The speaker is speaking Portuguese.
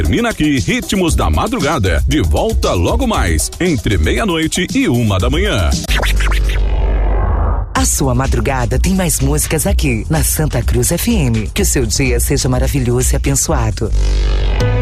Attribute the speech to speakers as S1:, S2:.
S1: Termina aqui Ritmos da Madrugada. De volta logo mais, entre meia-noite e 1h.
S2: A sua madrugada tem mais músicas aqui na Santa Cruz FM. Que o seu dia seja maravilhoso e abençoado.